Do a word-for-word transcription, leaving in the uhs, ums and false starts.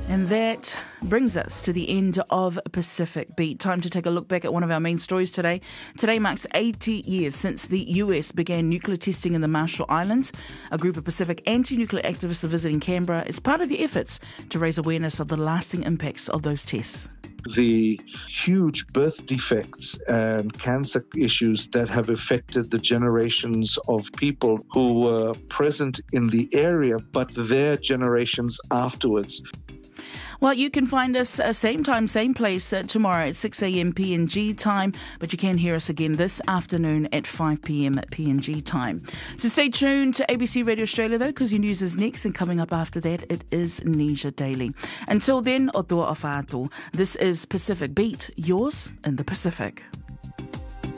And that brings us to the end of Pacific Beat. Time to take a look back at one of our main stories today. Today marks eighty years since the U S began nuclear testing in the Marshall Islands. A group of Pacific anti-nuclear activists are visiting Canberra as part of the efforts to raise awareness of the lasting impacts of those tests. The huge birth defects and cancer issues that have affected the generations of people who were present in the area, but their generations afterwards. Well, you can find us uh, same time, same place uh, tomorrow at six a.m. P N G time, but you can hear us again this afternoon at five p.m. P N G time. So stay tuned to A B C Radio Australia, though, because your news is next, and coming up after that, it is Nesia Daily. Until then, o toa o whātua. This is Pacific Beat, yours in the Pacific.